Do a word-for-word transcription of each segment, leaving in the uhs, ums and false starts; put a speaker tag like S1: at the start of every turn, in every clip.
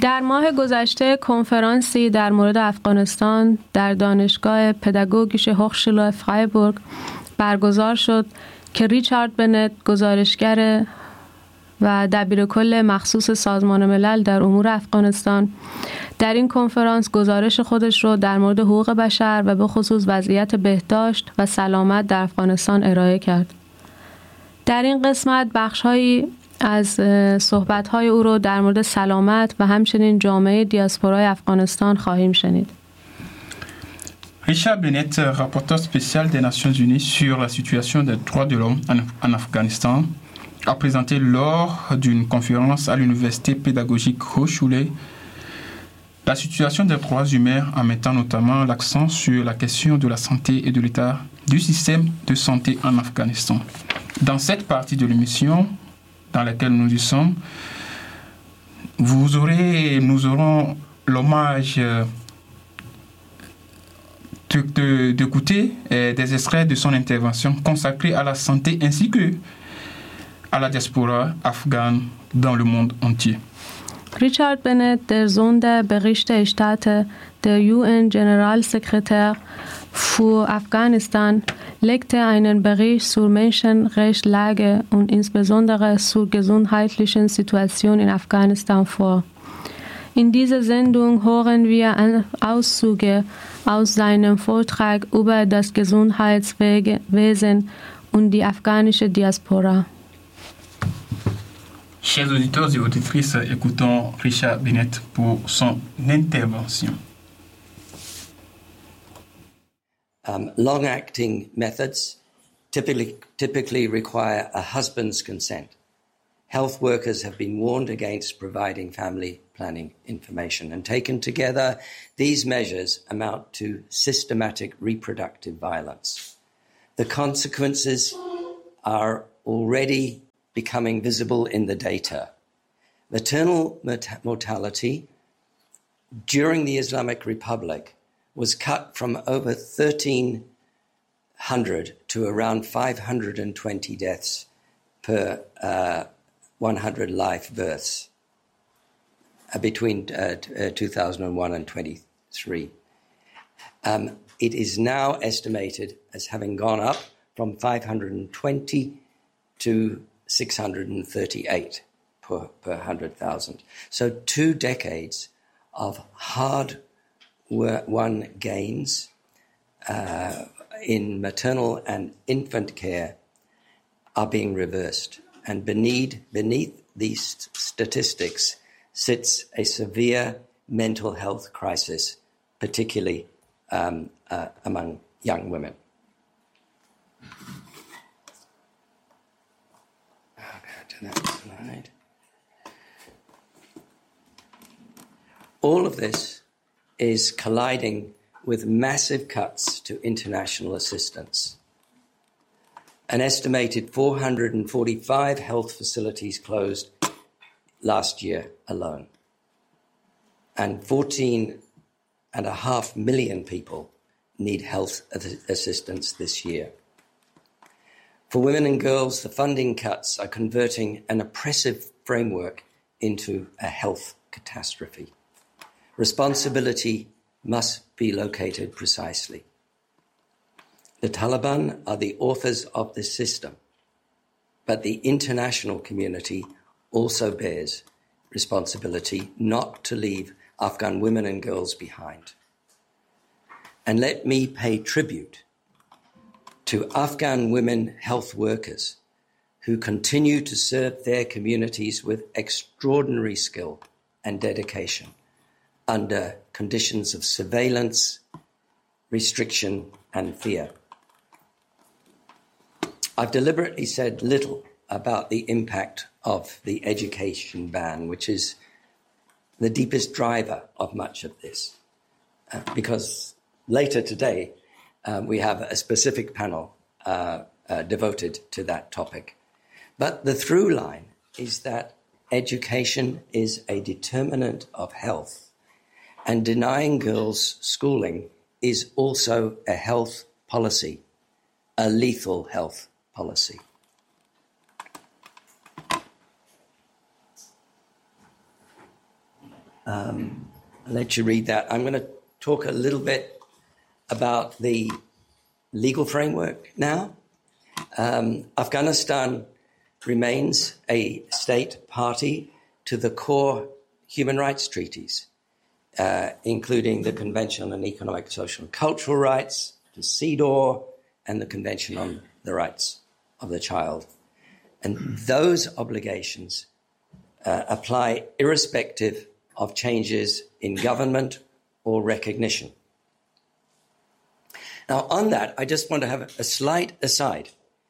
S1: در ماه گذشته کنفرانسی در مورد افغانستان در دانشگاه پداگوگیش هوخشولای فرایبورگ برگزار شد که ریچارد بنت گزارشگر و دبیرکل مخصوص سازمان ملل در امور افغانستان در این کنفرانس گزارش خودش رو در مورد حقوق بشر و به خصوص وضعیت بهداشت و سلامت در افغانستان ارائه کرد. در این قسمت بخش‌هایی از صحبت‌های او رو در مورد سلامت و همچنین جامعه دیاسپورای افغانستان خواهیم شنید.
S2: Richard Bennett, rapporteur spécial des Nations Unies sur la situation des droits de l'homme en, en Afghanistan, a présenté lors d'une conférence à l'université pédagogique Hochschule la situation des droits humains en mettant notamment l'accent sur la question de la santé et de l'état du système de santé en Afghanistan. Dans cette partie de l'émission dans laquelle nous y sommes, vous aurez, nous aurons l'hommage de, de, d'écouter des extraits de son intervention consacrée à la santé ainsi que à la diaspora afghane dans le monde entier.
S1: Richard Bennett, der Sohn der Berichterstatter der U N Generalsekretär für Afghanistan, legte einen Bericht zur Menschenrechtslage und insbesondere zur gesundheitlichen Situation in Afghanistan vor. In dieser Sendung hören wir Auszüge aus seinem Vortrag über das Gesundheitswesen und die afghanische Diaspora.
S2: Chers auditeurs et auditrices, écoutons Richard Bennett pour son intervention.
S3: Um, long-acting methods typically, typically require a husband's consent. Health workers have been warned against providing family planning information, and taken together, these measures amount to systematic reproductive violence. The consequences are already becoming visible in the data. Maternal mortality during the Islamic Republic was cut from over thirteen hundred to around five hundred twenty deaths per uh, one hundred live births uh, between uh, t- uh, two thousand one and twenty-three. Um, it is now estimated as having gone up from five hundred twenty to six hundred thirty-eight per, per one hundred thousand. So two decades of hard-won gains uh, in maternal and infant care are being reversed. And beneath, beneath these statistics sits a severe mental health crisis, particularly um, uh, among young women. All of this is colliding with massive cuts to international assistance. An estimated four hundred forty-five health facilities closed last year alone. And fourteen and a half million people need health assistance this year. For women and girls, the funding cuts are converting an oppressive framework into a health catastrophe. Responsibility must be located precisely. The Taliban are the authors of this system, but the international community also bears responsibility not to leave Afghan women and girls behind. And let me pay tribute to Afghan women health workers who continue to serve their communities with extraordinary skill and dedication under conditions of surveillance, restriction, and fear. I've deliberately said little about the impact of the education ban, which is the deepest driver of much of this, uh, because later today uh, we have a specific panel uh, uh, devoted to that topic. But the through line is that education is a determinant of health, and denying girls schooling is also a health policy, a lethal health policy. Um, I'll let you read that. I'm going to talk a little bit about the legal framework now. Um, Afghanistan remains a state party to the core human rights treaties, uh, including the Convention on Economic, Social and Cultural Rights, the CEDAW, and the Convention on the Rights of the Child. And those obligations uh, apply irrespective of changes in government or recognition. Now, on that, I just want to have a slight aside.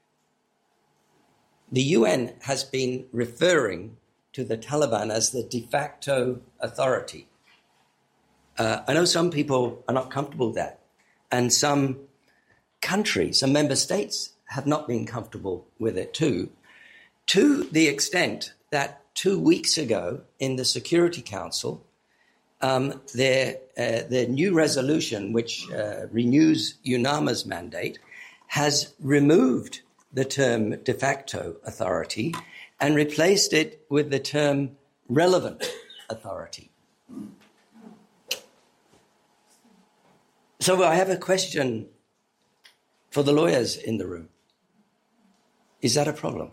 S3: The U N has been referring to the Taliban as the de facto authority. Uh, I know some people are not comfortable with that, and some countries, some member states have not been comfortable with it too, to the extent that two weeks ago in the Security Council, um, their, uh, their new resolution, which uh, renews UNAMA's mandate, has removed the term de facto authority and replaced it with the term relevant authority. So I have a question for the lawyers in the room. Is that a problem?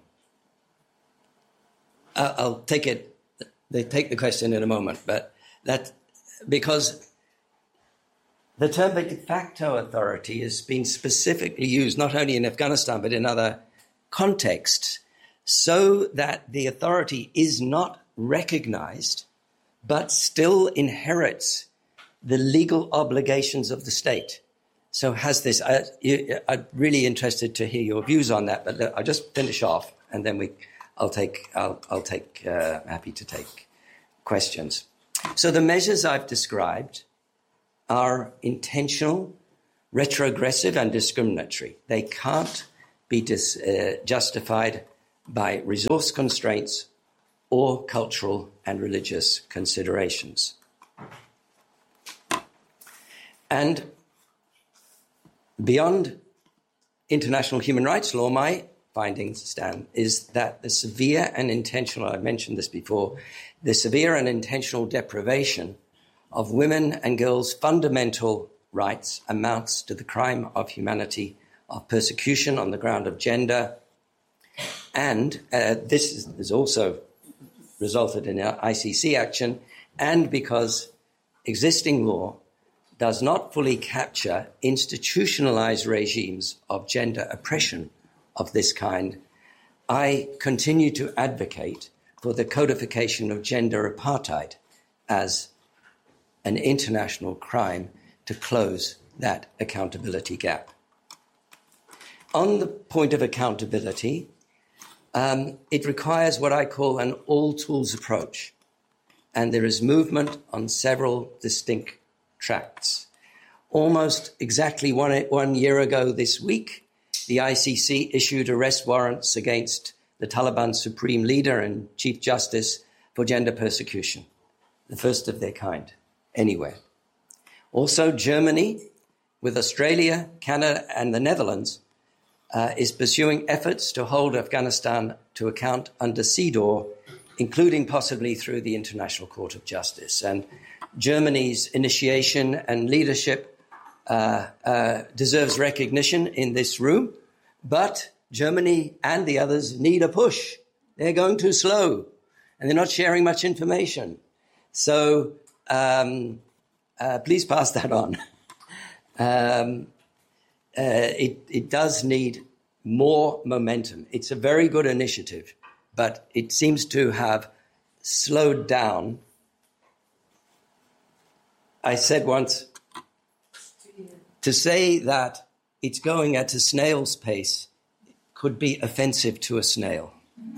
S3: Uh, I'll take it, they take the question in a moment, but that, because the term de facto authority has been specifically used not only in Afghanistan but in other contexts, so that the authority is not recognized but still inherits the legal obligations of the state. So has this, I, I'm really interested to hear your views on that, but I'll just finish off and then we, I'll take, I'll, I'll take, uh, happy to take questions. So the measures I've described are intentional, retrogressive, and discriminatory. They can't be dis, uh, justified by resource constraints or cultural and religious considerations. And beyond international human rights law, my findings stand is that the severe and intentional, I mentioned this before, the severe and intentional deprivation of women and girls' fundamental rights amounts to the crime of humanity, of persecution on the ground of gender. And uh, this is, has also resulted in an I C C action, and because existing law does not fully capture institutionalized regimes of gender oppression of this kind, I continue to advocate for the codification of gender apartheid as an international crime to close that accountability gap. On the point of accountability, um, it requires what I call an all-tools approach, and there is movement on several distinct tracts. Almost exactly one, one year ago this week, the I C C issued arrest warrants against the Taliban supreme leader and Chief Justice for gender persecution, the first of their kind anywhere. Also, Germany, with Australia, Canada, and the Netherlands, uh, is pursuing efforts to hold Afghanistan to account under CEDAW, including possibly through the International Court of Justice. And Germany's initiation and leadership uh, uh, deserves recognition in this room, but Germany and the others need a push. They're going too slow, and they're not sharing much information. So um, uh, please pass that on. um, uh, it, it does need more momentum. It's a very good initiative, but it seems to have slowed down. I said once, to say that it's going at a snail's pace could be offensive to a snail.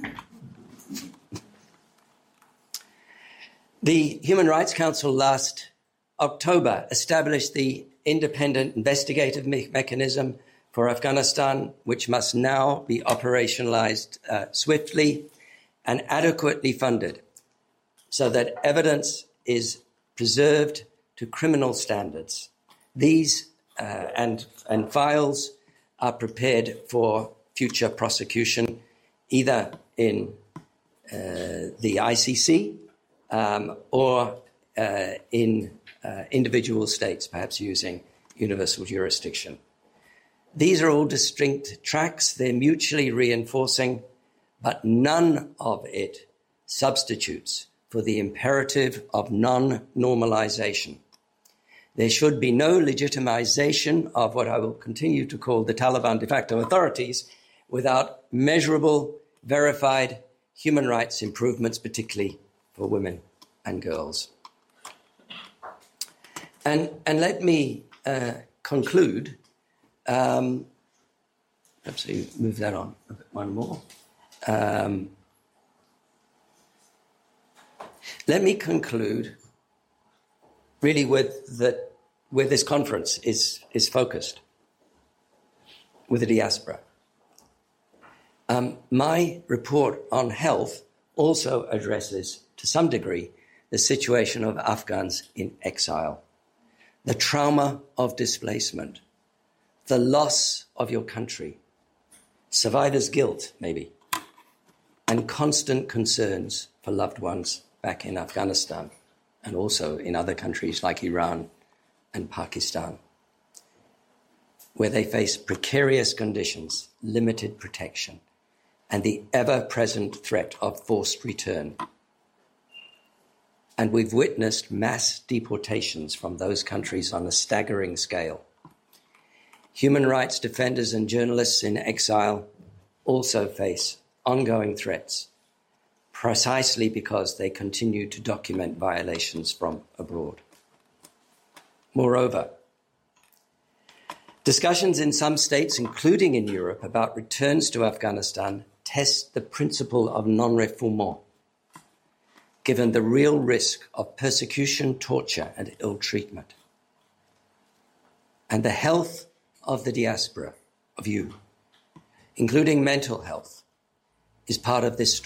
S3: The Human Rights Council last October established the independent investigative me- mechanism for Afghanistan, which must now be operationalized uh, swiftly and adequately funded so that evidence is preserved to criminal standards. These uh, and, and files are prepared for future prosecution, either in uh, the I C C um, or uh, in uh, individual states, perhaps using universal jurisdiction. These are all distinct tracks. They're mutually reinforcing, but none of it substitutes for the imperative of non-normalization. There should be no legitimization of what I will continue to call the Taliban de facto authorities without measurable, verified human rights improvements, particularly for women and girls. And, and let me uh, conclude. Um, perhaps you move that on a bit, one more. Um, let me conclude really with that, where this conference is, is focused, with the diaspora. Um, my report on health also addresses, to some degree, the situation of Afghans in exile, the trauma of displacement, the loss of your country, survivor's guilt, maybe, and constant concerns for loved ones back in Afghanistan and also in other countries like Iran and Pakistan, where they face precarious conditions, limited protection, and the ever-present threat of forced return. And we've witnessed mass deportations from those countries on a staggering scale. Human rights defenders and journalists in exile also face ongoing threats, precisely because they continue to document violations from abroad. Moreover, discussions in some states, including in Europe, about returns to Afghanistan test the principle of non-refoulement, given the real risk of persecution, torture, and ill treatment. And the health of the diaspora, of you, including mental health, is part of this story.